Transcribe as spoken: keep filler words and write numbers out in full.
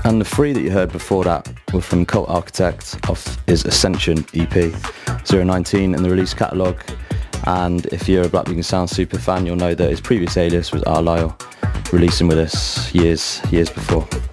And the three that you heard before that were from Cult Architect off his Ascension E P, zero nineteen in the release catalogue. And if you're a Black Beacon Sound super fan, you'll know that his previous alias was Arlyle, releasing with us years, years before.